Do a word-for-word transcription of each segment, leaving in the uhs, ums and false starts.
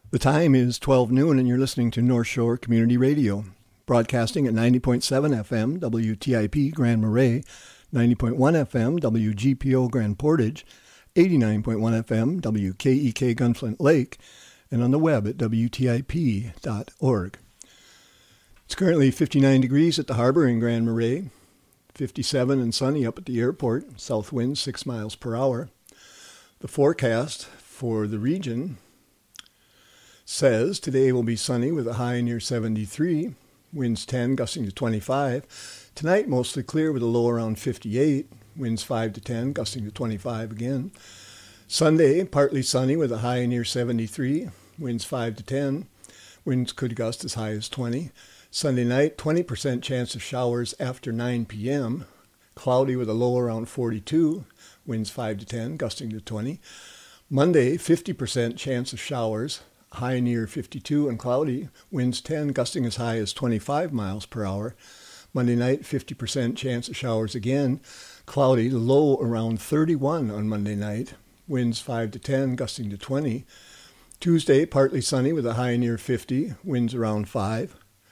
The time is twelve noon, and you're listening to North Shore Community Radio, broadcasting at ninety point seven F M W T I P Grand Marais, ninety point one F M W G P O Grand Portage, eighty-nine point one F M W K E K Gunflint Lake, and on the web at W T I P dot org. It's currently fifty-nine degrees at the harbor in Grand Marais, fifty-seven and sunny up at the airport, south wind six miles per hour. The forecast for the region says today will be sunny with a high near seventy-three, winds ten, gusting to twenty-five. Tonight mostly clear with a low around fifty-eight, winds five to ten, gusting to twenty-five again. Sunday, partly sunny with a high near seventy-three, winds five to ten, winds could gust as high as twenty. Sunday night, twenty percent chance of showers after nine p.m., cloudy with a low around forty-two, winds five to ten, gusting to twenty. Monday, fifty percent chance of showers, high near fifty-two and cloudy, winds ten, gusting as high as twenty-five miles per hour. Monday night, fifty percent chance of showers again, cloudy, low around thirty-one on Monday night, winds five to ten, gusting to twenty. Tuesday, partly sunny with a high near fifty, winds around five.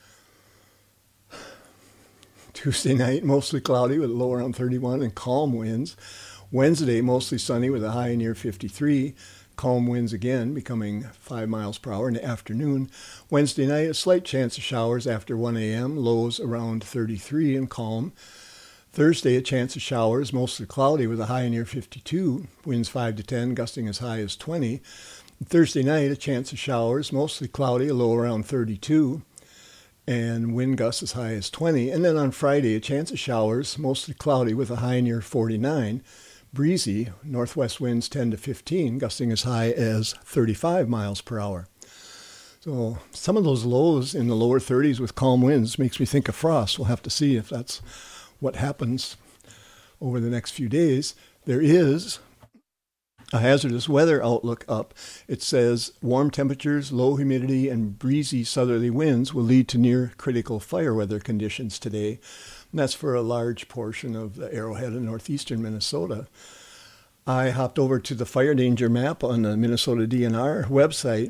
Tuesday night, mostly cloudy with a low around thirty-one and calm winds. Wednesday, mostly sunny with a high near fifty-three. Calm winds again, becoming five miles per hour in the afternoon. Wednesday night, a slight chance of showers after one a.m., lows around thirty-three and calm. Thursday, a chance of showers, mostly cloudy with a high near fifty-two, winds five to ten, gusting as high as twenty. Thursday night, a chance of showers, mostly cloudy, a low around thirty-two, and wind gusts as high as twenty. And then on Friday, a chance of showers, mostly cloudy with a high near forty-nine. Breezy, northwest winds ten to fifteen, gusting as high as thirty-five miles per hour. So some of those lows in the lower thirties with calm winds makes me think of frost. We'll have to see if that's what happens over the next few days. There is a hazardous weather outlook up. It says warm temperatures, low humidity, and breezy southerly winds will lead to near critical fire weather conditions today. And that's for a large portion of the Arrowhead and northeastern Minnesota. I hopped over to the fire danger map on the Minnesota D N R website,